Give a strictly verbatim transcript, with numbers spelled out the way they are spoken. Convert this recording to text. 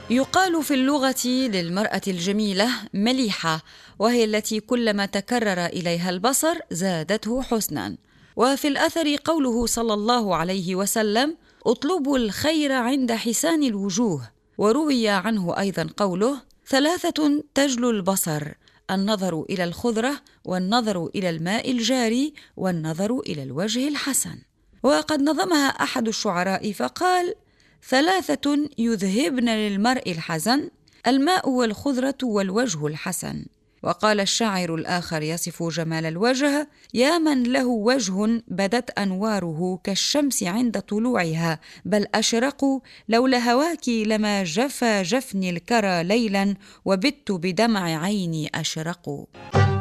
يقال في اللغة للمرأة الجميلة مليحة، وهي التي كلما تكرر إليها البصر زادته حسناً. وفي الأثر قوله صلى الله عليه وسلم: اطلبوا الخير عند حسان الوجوه. وروي عنه أيضا قوله: ثلاثة تجلو البصر: النظر إلى الخضرة، والنظر إلى الماء الجاري، والنظر إلى الوجه الحسن. وقد نظمها أحد الشعراء فقال: ثلاثة يذهبن للمرء الحزن: الماء والخضرة والوجه الحسن. وقال الشاعر الآخر يصف جمال الوجه: يا من له وجه بدت أنواره كالشمس عند طلوعها، بل أشرق لولا هواك لما جفا جفني الكرى ليلا، وبت بدمع عيني أشرق.